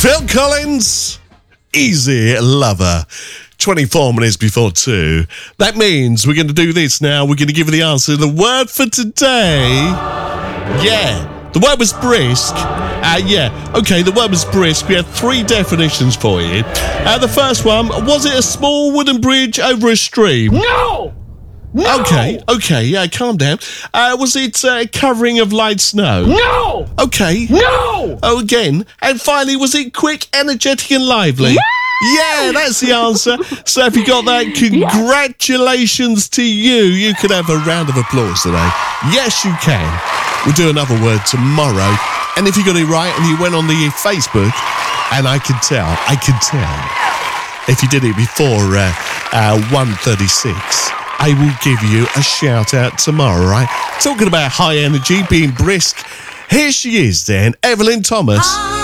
Phil Collins, Easy Lover. 24 minutes before 2. That means we're going to do this now. We're going to give you the answer. The word for today, the word was brisk. Okay, the word was brisk. We have 3 definitions for you. The first one, was it a small wooden bridge over a stream? No! Okay, calm down. Was it a covering of light snow? No! Okay. No! Oh, again. And finally, was it quick, energetic and lively? Yeah, that's the answer. So if you got that, congratulations to you. You can have a round of applause today. Yes, you can. We'll do another word tomorrow. And if you got it right and you went on the Facebook, and I can tell, if you did it before 1:36, I will give you a shout out tomorrow, right? Talking about high energy, being brisk. Here she is then, Evelyn Thomas.